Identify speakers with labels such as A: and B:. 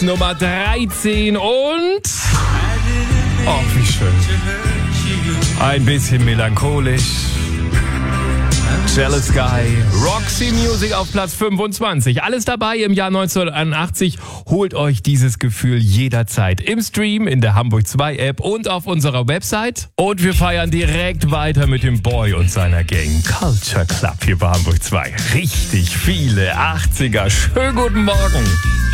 A: Nummer 13 und... Oh, wie schön. Ein bisschen melancholisch. Jealous Guy, Roxy Music auf Platz 25. Alles dabei im Jahr 1981. Holt euch dieses Gefühl jederzeit im Stream, in der Hamburg 2 App und auf unserer Website. Und wir feiern direkt weiter mit dem Boy und seiner Gang. Culture Club hier bei Hamburg 2. Richtig viele 80er. Schönen guten Morgen.